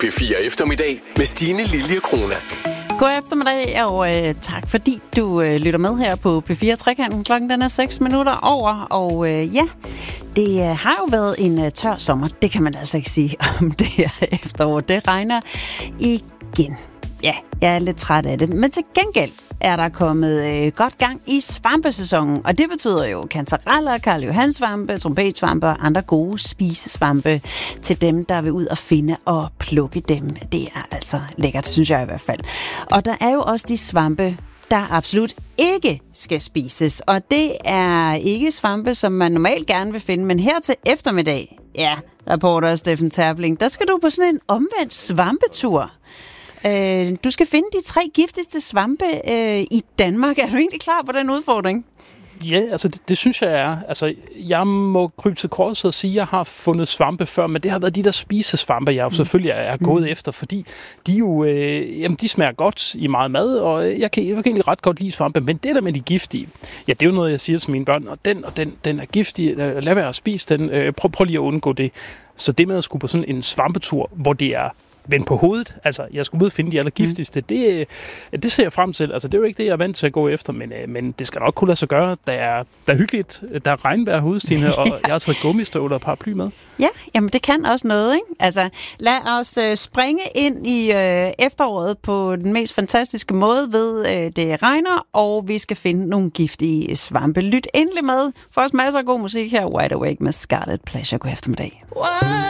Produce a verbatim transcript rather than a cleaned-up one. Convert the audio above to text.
P fire Eftermiddag med Stine Lilje Krona. God eftermiddag, og øh, tak fordi du øh, lytter med her på P fire Trekanten. Klokken den er seks minutter over, og øh, ja, det øh, har jo været en øh, tør sommer. Det kan man altså ikke sige om det her efterår. Det regner igen. Ja, jeg er lidt træt af det. Men til gengæld er der kommet øh, godt gang i svampesæsonen. Og det betyder jo kantareller, Karl Johan-svampe, trompetsvampe og andre gode spisesvampe til dem, der vil ud og finde og plukke dem. Det er altså lækkert, synes jeg i hvert fald. Og der er jo også de svampe, der absolut ikke skal spises. Og det er ikke svampe, som man normalt gerne vil finde. Men her til eftermiddag, ja, reporter Steffen Terpling, der skal du på sådan en omvendt svampetur. Øh, du skal finde de tre giftigste svampe øh, i Danmark. Er du egentlig klar på den udfordring? Ja, altså det, det synes jeg er. Altså, jeg må krybe til korset og sige, at jeg har fundet svampe før, men det har været de der spisesvampe, jeg jo selvfølgelig er, er gået mm. efter, fordi de jo, øh, jamen, de smager godt i meget mad, og jeg kan, jeg kan egentlig ret godt lide svampe, men det der med de giftige, ja, det er jo noget, jeg siger til mine børn, og den og den, den er giftig, lad være at spise den, øh, prøv, prøv lige at undgå det. Så det med at skulle på sådan en svampetur, hvor det er vend på hovedet. Altså, jeg skulle ud og finde de allergiftigste. Mm. Det, det ser jeg frem til. Altså, det er jo ikke det, jeg er vant til at gå efter, men, men det skal nok kunne lade sig gøre. Der er, der er hyggeligt. Der er regnvejr i hovedstine, og jeg har taget gummistøvler og paraply med. Ja, jamen det kan også noget, ikke? Altså, lad os øh, springe ind i øh, efteråret på den mest fantastiske måde ved, øh, det regner, og vi skal finde nogle giftige svampe. Lyt endelig med. For os masser af god musik her. Wide Awake med Scarlet Pleasure. God eftermiddag. What?